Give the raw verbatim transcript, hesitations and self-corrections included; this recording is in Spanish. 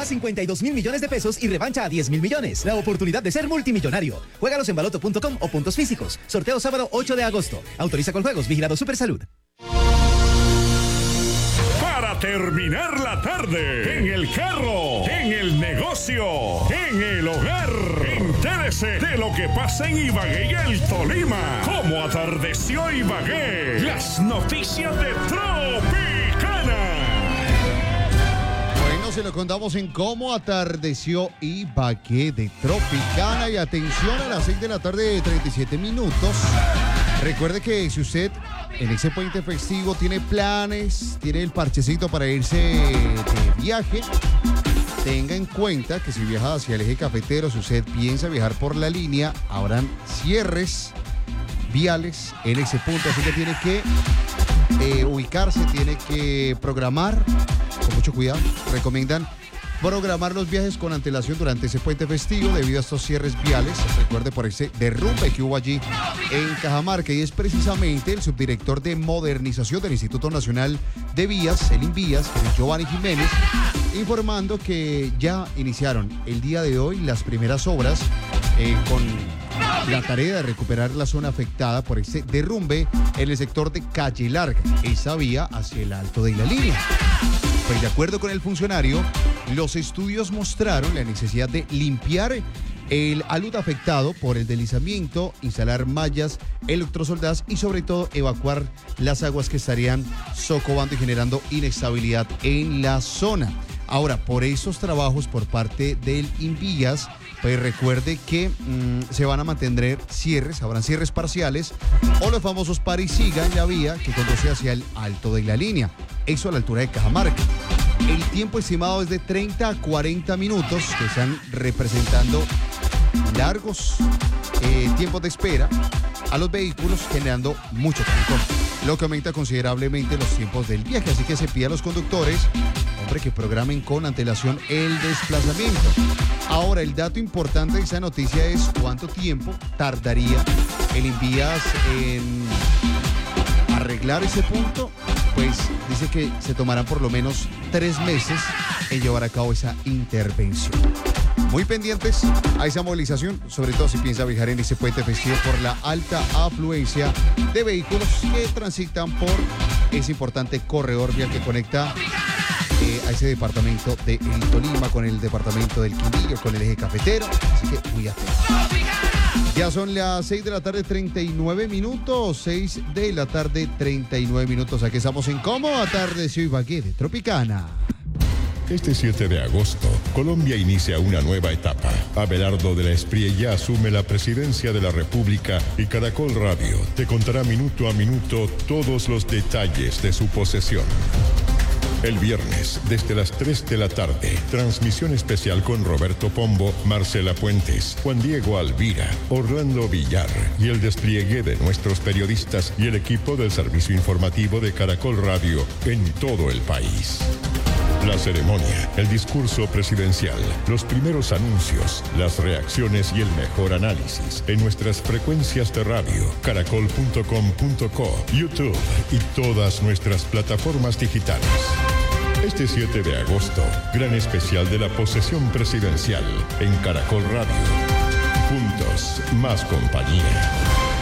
a cincuenta y dos mil millones de pesos y revancha a diez mil millones. La oportunidad de ser multimillonario. Juégalos en baloto punto com o puntos físicos. Sorteo sábado ocho de agosto. Autoriza con juegos. Vigilado Supersalud. Para terminar la tarde, en el carro, en el negocio, en el hogar, entérese de lo que pasa en Ibagué y el Tolima. Cómo atardeció Ibagué. Las noticias de Tropicana. Bueno, se lo contamos en cómo atardeció Ibagué de Tropicana. Y atención, a las seis de la tarde, treinta y siete minutos. Recuerde que si usted en ese puente festivo tiene planes, tiene el parchecito para irse de viaje, tenga en cuenta que si viaja hacia el eje cafetero, si usted piensa viajar por la línea, habrán cierres viales en ese punto, así que tiene que eh, ubicarse, tiene que programar con mucho cuidado. Recomiendan programar los viajes con antelación durante ese puente festivo debido a estos cierres viales. Recuerde por ese derrumbe que hubo allí en Cajamarca, y es precisamente el subdirector de modernización del Instituto Nacional de Vías, el INVÍAS, Giovanni Jiménez, informando que ya iniciaron el día de hoy las primeras obras eh, con la tarea de recuperar la zona afectada por ese derrumbe en el sector de Calle Larga, esa vía hacia el Alto de la Línea. Pues de acuerdo con el funcionario, los estudios mostraron la necesidad de limpiar el alud afectado por el deslizamiento, instalar mallas electrosoldadas y sobre todo evacuar las aguas que estarían socavando y generando inestabilidad en la zona. Ahora, por esos trabajos por parte del INVÍAS, pues recuerde que mmm, se van a mantener cierres, habrán cierres parciales o los famosos pare y siga en la vía que conduce hacia el Alto de la Línea, eso a la altura de Cajamarca. El tiempo estimado es de treinta a cuarenta minutos, que están representando largos eh, tiempos de espera a los vehículos, generando mucho trancón, lo que aumenta considerablemente los tiempos del viaje. Así que se pide a los conductores, hombre, que programen con antelación el desplazamiento. Ahora, el dato importante de esta noticia es cuánto tiempo tardaría el INVÍAS en arreglar ese punto. Pues dice que se tomarán por lo menos tres meses en llevar a cabo esa intervención. Muy pendientes a esa movilización, sobre todo si piensa viajar en ese puente festivo por la alta afluencia de vehículos que transitan por ese importante corredor vial que conecta eh, a ese departamento de El Tolima con el departamento del Quindío, con el eje cafetero. Así que muy atentos. Ya son las seis de la tarde, treinta y nueve minutos. seis de la tarde, treinta y nueve minutos. Aquí estamos en Cómo atardeció Ibagué de Tropicana. Este siete de agosto, Colombia inicia una nueva etapa. Abelardo de la Espriella asume la presidencia de la República y Caracol Radio te contará minuto a minuto todos los detalles de su posesión. El viernes, desde las tres de la tarde, transmisión especial con Roberto Pombo, Marcela Puentes, Juan Diego Alvira, Orlando Villar y el despliegue de nuestros periodistas y el equipo del servicio informativo de Caracol Radio en todo el país. La ceremonia, el discurso presidencial, los primeros anuncios, las reacciones y el mejor análisis en nuestras frecuencias de radio, caracol punto com punto co, YouTube y todas nuestras plataformas digitales. Este siete de agosto, gran especial de la posesión presidencial en Caracol Radio. Juntos, más compañía.